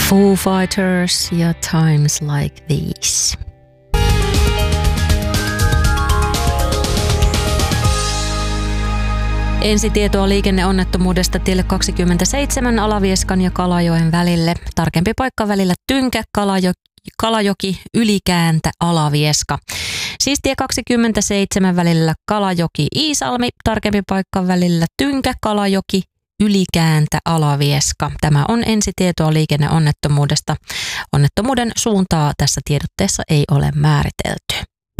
Foo Fighters ja Times Like These. Ensitietoa liikenneonnettomuudesta tielle 27 Alavieskan ja Kalajoen välille. Tarkempi paikka välillä Tynkä, Kalajoki, Ylikääntä, Alavieska. Siis tie 27 välillä Kalajoki, Iisalmi. Tarkempi paikka välillä Tynkä, Kalajoki, Ylikääntä, Alavieska. Tämä on ensitietoa liikenneonnettomuudesta. Onnettomuuden suuntaa tässä tiedotteessa ei ole määritelty.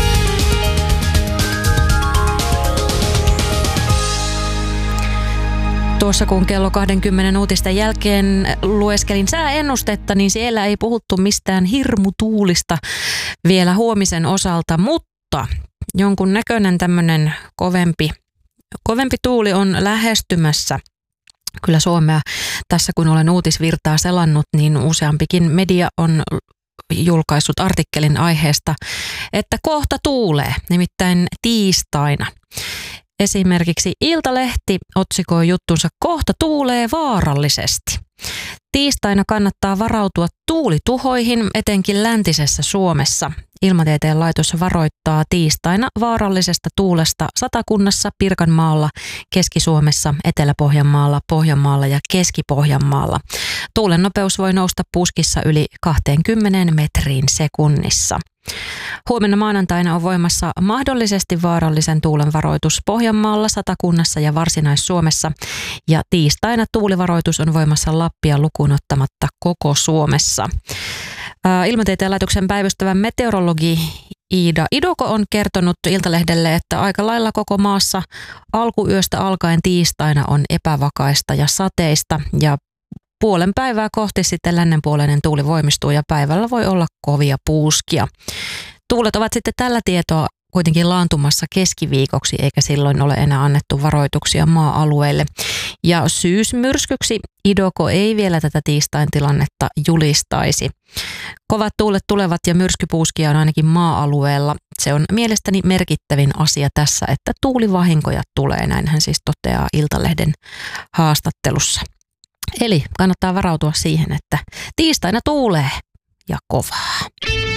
Tuossa kun kello 20 uutisten jälkeen lueskelin sääennustetta, niin siellä ei puhuttu mistään hirmutuulista vielä huomisen osalta, mutta jonkun näköinen tämmöinen kovempi tuuli on lähestymässä. Kyllä Suomea tässä kun olen uutisvirtaa selannut, niin useampikin media on julkaissut artikkelin aiheesta, että kohta tuulee, nimittäin tiistaina. Esimerkiksi Iltalehti otsikoi juttunsa "Kohta tuulee vaarallisesti". Tiistaina kannattaa varautua tuulituhoihin, etenkin läntisessä Suomessa. Ilmatieteen laitos varoittaa tiistaina vaarallisesta tuulesta Satakunnassa, Pirkanmaalla, Keski-Suomessa, Etelä-Pohjanmaalla, Pohjanmaalla ja Keski-Pohjanmaalla. Tuulen nopeus voi nousta puskissa yli 20 metriin sekunnissa. Huomenna maanantaina on voimassa mahdollisesti vaarallisen tuulen varoitus Pohjanmaalla, Satakunnassa ja Varsinais-Suomessa. Ja tiistaina tuulivaroitus on voimassa Lappia lukuun ottamatta koko Suomessa. Ilmatieteen laitoksen päivystävä meteorologi Iida Idoko on kertonut Iltalehdelle, että aika lailla koko maassa alkuyöstä alkaen tiistaina on epävakaista ja sateista ja puolen päivää kohti sitten lännenpuoleinen tuuli voimistuu ja päivällä voi olla kovia puuskia. Tuulet ovat sitten tällä tietoa kuitenkin laantumassa keskiviikoksi, eikä silloin ole enää annettu varoituksia maa-alueille. Ja syysmyrskyksi Idoko ei vielä tätä tiistain tilannetta julistaisi. Kovat tuulet tulevat ja myrskypuuskia on ainakin maa-alueella. Se on mielestäni merkittävin asia tässä, että tuulivahinkoja tulee, näin hän siis toteaa Iltalehden haastattelussa. Eli kannattaa varautua siihen, että tiistaina tuulee ja kovaa.